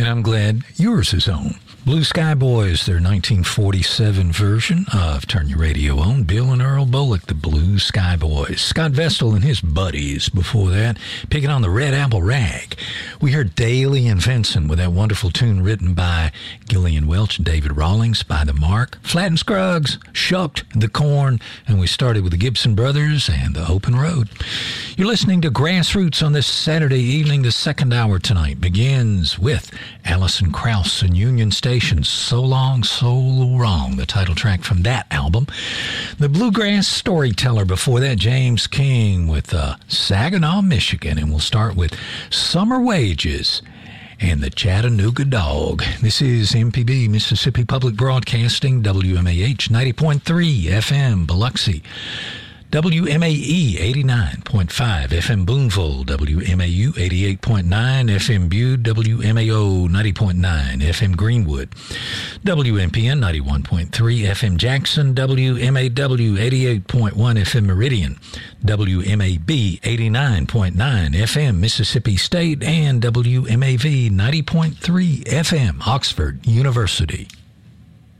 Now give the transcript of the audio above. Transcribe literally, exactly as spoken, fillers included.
and I'm glad yours is on. Blue Sky Boys, their nineteen forty-seven version of Turn Your Radio On. Bill and Earl Bullock, the Blue Sky Boys. Scott Vestal and his buddies before that, picking on the Red Apple Rag. We heard Daly and Vincent with that wonderful tune written by Gillian Welch and David Rawlings, By the Mark. Flatt and Scruggs, Shucked the Corn, and we started with the Gibson Brothers and the Open Road. You're listening to Grassroots on this Saturday evening. The second hour tonight begins with Alison Krauss and Union Station. So Long, So Wrong, the title track from that album. The Bluegrass Storyteller before that, James King with uh, Saginaw, Michigan. And we'll start with Summer Wages and the Chattanooga Dog. This is M P B, Mississippi Public Broadcasting, W M A H ninety point three F M, Biloxi. W M A E eighty-nine point five F M Boonville, W M A U eighty-eight point nine F M Bude, W M A O ninety point nine F M Greenwood, W M P N ninety-one point three F M Jackson, W M A W eighty-eight point one F M Meridian, W M A B eighty-nine point nine F M Mississippi State, and W M A V ninety point three F M Oxford University.